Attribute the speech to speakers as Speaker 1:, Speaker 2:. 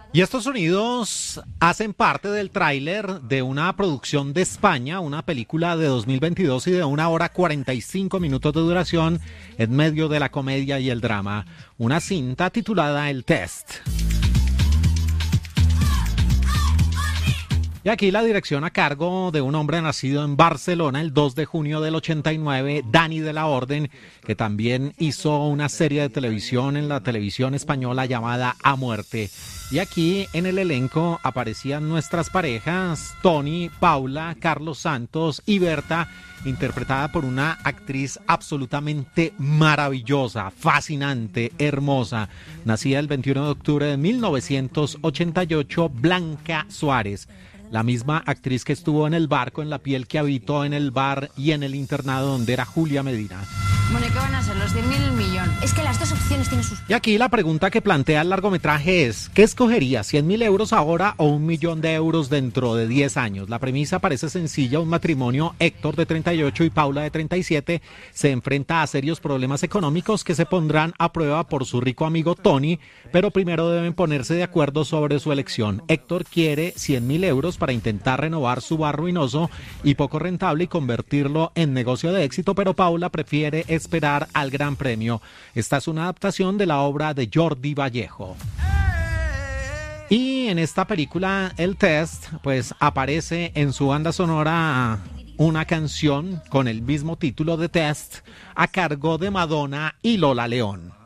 Speaker 1: Y estos sonidos hacen parte del tráiler de una producción de España, una película de 2022 y de 1 hora 45 minutos de duración en medio de la comedia y el drama. Una cinta titulada El Test. Y aquí la dirección a cargo de un hombre nacido en Barcelona el 2 de junio del 89, Dani de la Orden, que también hizo una serie de televisión en la televisión española llamada A Muerte. Y aquí en el elenco aparecían nuestras parejas, Tony, Paula, Carlos Santos y Berta, interpretada por una actriz absolutamente maravillosa, fascinante, hermosa. Nacida el 21 de octubre de 1988, Blanca Suárez. La misma actriz que estuvo en El Barco, en La piel que habitó, en El bar y en El internado, donde era Julia Medina.
Speaker 2: Bueno, ¿y qué van a ser? ¿Los 100.000 el millón? Es que las dos opciones tienen sus...
Speaker 1: Y aquí la pregunta que plantea el largometraje es, ¿qué escogería? ¿100.000 euros ahora o 1.000.000 de euros dentro de 10 años? La premisa parece sencilla. Un matrimonio, Héctor de 38 y Paula de 37, se enfrenta a serios problemas económicos que se pondrán a prueba por su rico amigo Tony, pero primero deben ponerse de acuerdo sobre su elección. Héctor quiere 100.000 euros para intentar renovar su bar ruinoso y poco rentable y convertirlo en negocio de éxito, pero Paula prefiere esperar al gran premio. Esta es una adaptación de la obra de Jordi Vallejo. Y en esta película, El Test, pues aparece en su banda sonora una canción con el mismo título de Test a cargo de Madonna y Lola León.